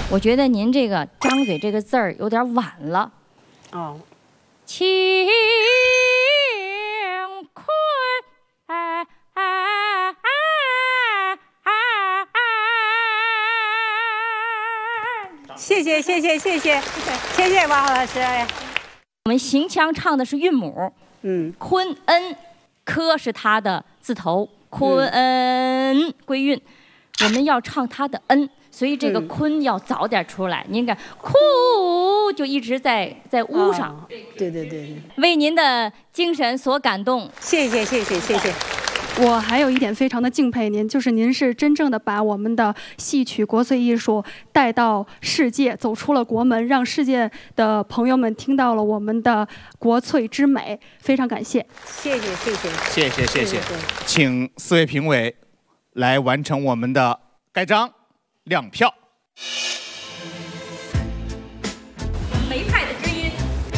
我觉得您这个张嘴这个字儿有点晚了。 哦， 乾坤。 谢谢王老师。 我们行腔唱的是韵母，坤恩，科是它的字头，坤恩归韵，我们要唱它的恩，所以这个坤要早点出来。您看，哭就一直在屋上。 对。 为您的精神所感动， 谢谢。 我还有一点非常的敬佩您，就是您是真正的把我们的戏曲国粹艺术带到世界，走出了国门，让世界的朋友们听到了我们的国粹之美，非常感谢。 谢谢， 请4位评委来完成我们的盖章亮票。 梅派的知音。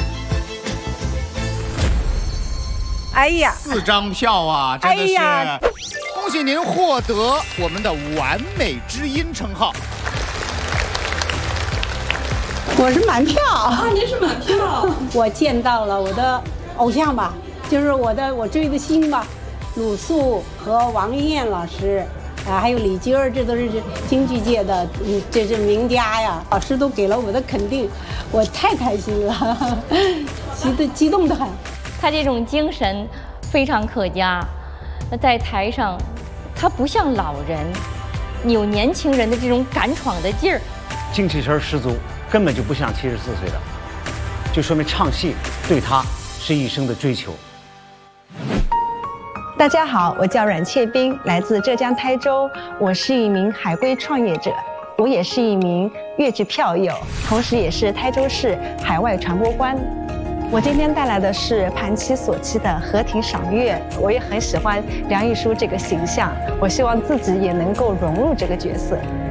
哎呀 ，4张票啊，真的是！恭喜您获得我们的完美知音称号。 我是满票啊！您是满票。我见到了我的偶像吧，就是我追的星吧，鲁肃和王艳老师，还有李菁儿，这都是京剧界的这是名家呀。老师都给了我的肯定，我太开心了，激动得很。 他这种精神非常可嘉，在台上，他不像老人，有年轻人的这种敢闯的劲儿， 精气神十足，根本就不像74岁的，就说明唱戏对他是一生的追求。 大家好，我叫阮切冰，来自浙江台州，我是一名海归创业者，我也是一名粤剧票友，同时也是台州市海外传播官。我今天带来的是盘棋所期的和庭赏月，我也很喜欢梁玉书这个形象，我希望自己也能够融入这个角色。